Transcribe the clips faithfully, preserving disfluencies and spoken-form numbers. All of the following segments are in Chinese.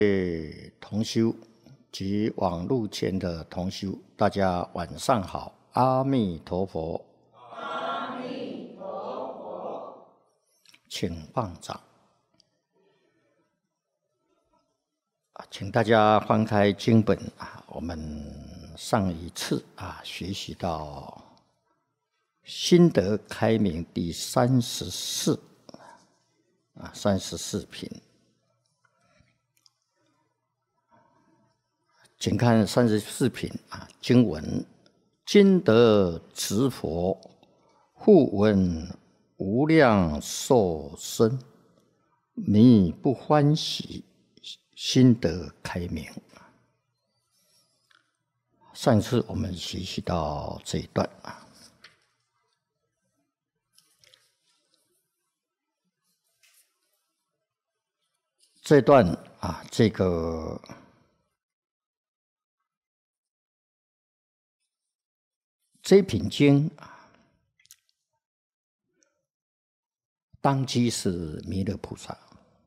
同修及网络前的同修，大家晚上好，阿弥陀佛。 阿弥陀佛， 请放掌。请大家翻开经本啊，我们上一次啊学习到心得开明第三十四啊三十四品。请看三十四品啊，经文：今得值佛，复闻无量寿生，迷不欢喜，心得开明。上次我们学习到这一段啊，这段啊，这个。这品经当机是弥勒菩萨。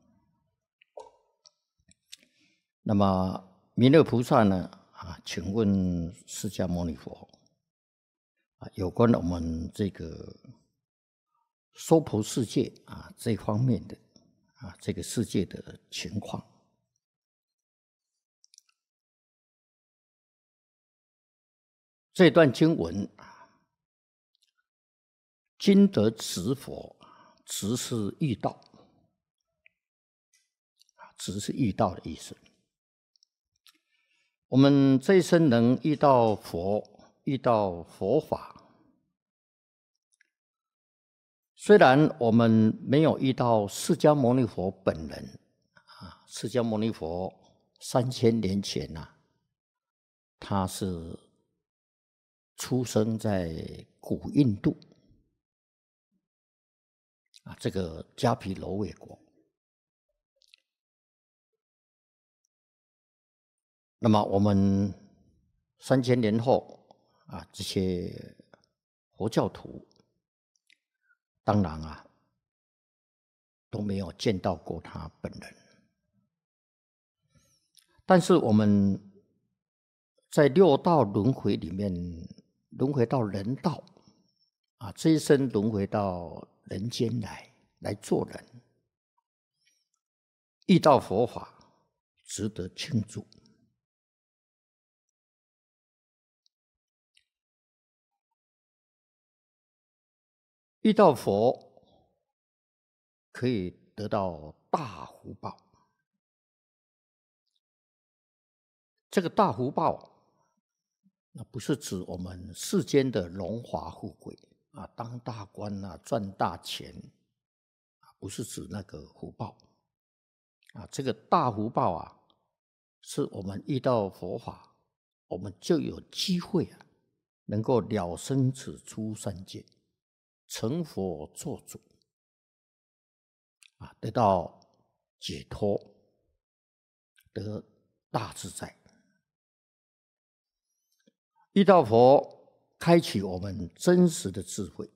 那么弥勒菩萨呢？啊，请问释迦牟尼佛啊，有关我们这个娑婆世界啊这方面的啊这个世界的情况。这段经文，今得值佛，值是遇到，值是遇到的意思。我们这一生能遇到佛，遇到佛法，虽然我们没有遇到释迦牟尼佛本人啊，释迦牟尼佛三千年前呐、啊，他是出生在古印度啊，这个迦毗罗卫国。那么我们三千年后啊，这些佛教徒，当然啊，都没有见到过他本人。但是我们在六道轮回里面，轮回到人道啊，这一生轮回到人间来来做人，遇到佛法，值得庆祝。遇到佛，可以得到大福报。这个大福报，那不是指我们世间的荣华富贵啊，当大官啊，赚大钱啊，不是指那个福报啊。这个大福报啊，是我们遇到佛法，我们就有机会啊，能够了生此诸三界，成佛做主啊，得到解脱，得大自在。遇到佛，开启我们真实的智慧，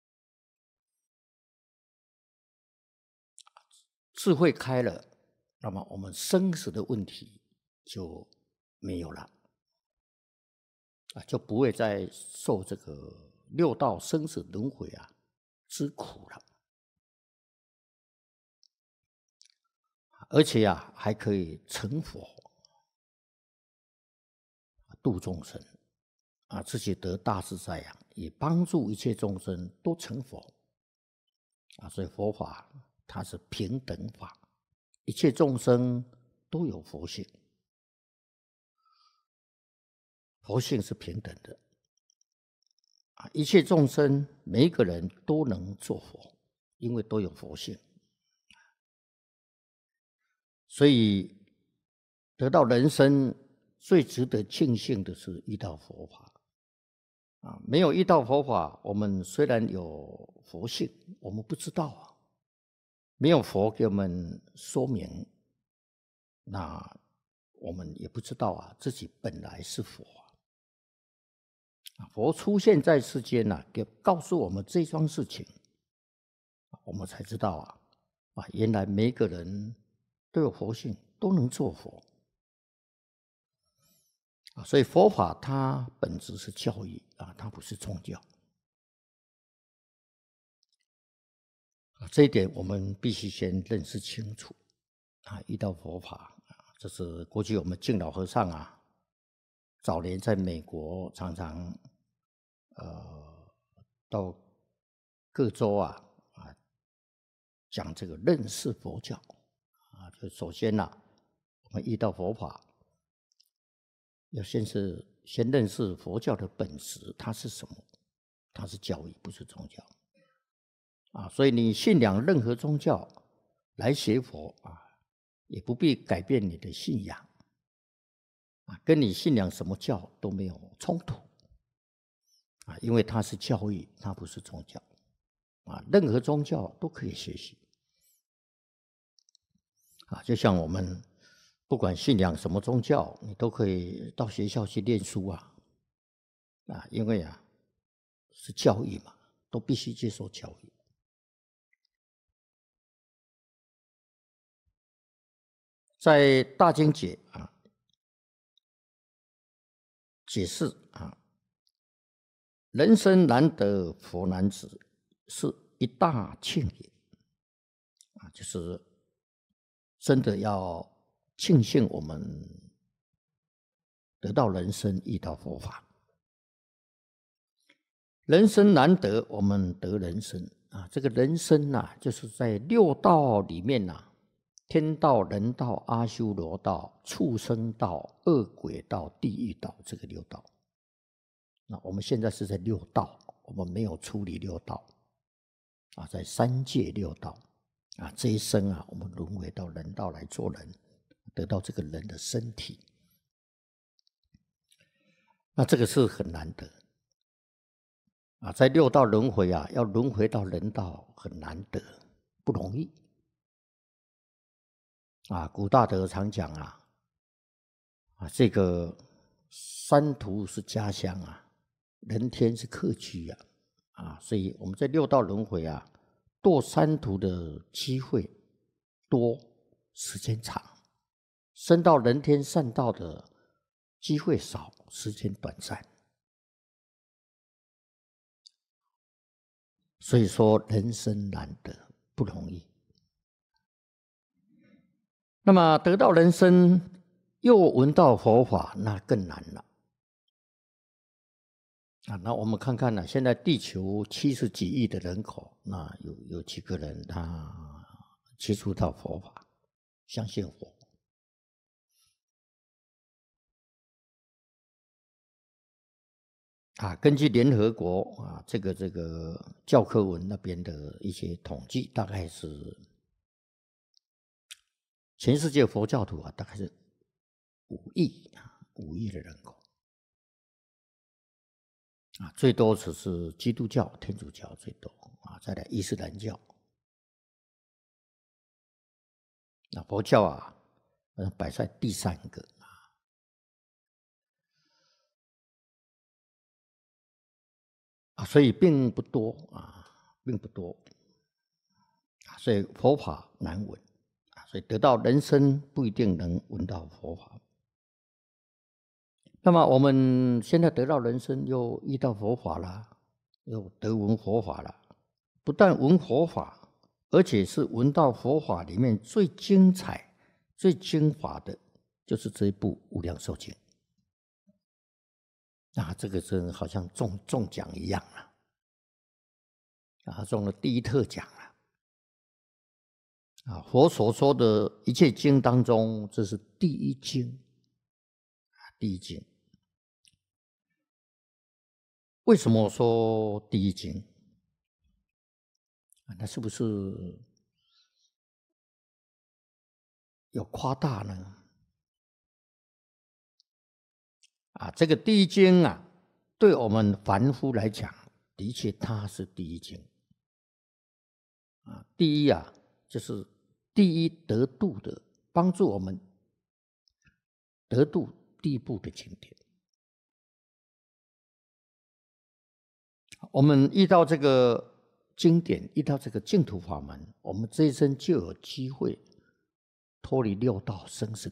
智慧开了，那么我们生死的问题就没有了，啊，就不会再受这个六道生死轮回啊之苦了，而且啊，还可以成佛，度众生。啊，自己得大自在呀、啊，也帮助一切众生都成佛啊！所以佛法它是平等法，一切众生都有佛性，佛性是平等的啊！一切众生每一个人都能做佛，因为都有佛性，所以得到人生最值得庆幸的是遇到佛法。啊，没有遇到佛法，我们虽然有佛性，我们不知道啊，没有佛给我们说明，那我们也不知道啊，自己本来是佛啊。佛出现在世间啊，给告诉我们这桩事情，我们才知道啊，啊，原来每个人都有佛性， 都能做佛啊。所以佛法它本质是教育啊，它不是宗教啊。这一点我们必须先认识清楚啊。遇到佛法啊，这是过去我们敬老和尚啊，早年在美国常常呃到各州啊啊讲这个认识佛教啊。就首先呐、啊，我们遇到佛法，要先是先认识佛教的本质，它是什么？它是教义，不是宗教啊。所以你信仰任何宗教来学佛啊，也不必改变你的信仰啊，跟你信仰什么教都没有冲突啊，因为它是教义，它不是宗教啊。任何宗教都可以学习啊，就像我们不管信仰什么宗教，你都可以到学校去念书啊啊，因为啊是教育嘛，都必须接受教育。在大经解啊解释啊，人生难得佛难值，是一大庆也啊，就是真的要庆幸我们得到人生，遇到佛法。人生难得，我们得人生啊！这个人生呐、啊，就是在六道里面呐、啊，天道、人道、阿修罗道、畜生道、恶鬼道、地狱道，这个六道。那我们现在是在六道，我们没有出离六道啊，在三界六道啊，这一生啊，我们轮回到人道来做人，得到这个人的身体，那这个是很难得啊，在六道轮回啊，要轮回到人道很难得，不容易啊。古大德常讲啊，啊，这个山途是家乡啊，人天是客居啊，啊，所以我们在六道轮回啊，堕三途的机会多，时间长；升到人天善道的机会少，时间短暂。所以说，人生难得，不容易。那么得到人生，又闻到佛法，那更难了。啊，那我们看看呢、啊，现在地球七十几亿的人口，那有有几个人他接触到佛法，相信佛？啊，根据联合国啊，这个这个教科文那边的一些统计，大概是全世界佛教徒啊，大概是五亿啊，五亿的人口啊，最多只是基督教、天主教最多啊，再来伊斯兰教。那佛教啊，呃，摆在第三个啊，所以并不多啊，并不多啊，所以佛法难闻啊，所以得到人生不一定能闻到佛法。那么我们现在得到人生，又遇到佛法了，又得闻佛法了，不但闻佛法，而且是闻到佛法里面最精彩、最精华的，就是这一部《无量寿经》。啊，这个真好像中中奖一样啊！啊，中了第一特奖了。啊，佛所说的一切经当中，这是第一经，第一经。为什么说第一经？啊，那是不是有夸大呢？啊，这个第一经啊，对我们凡夫来讲，的确它是第一经。啊，第一啊，就是第一得度的，帮助我们得度第一步的经典。我们遇到这个经典，遇到这个净土法门，我们这一生就有机会脱离六道生死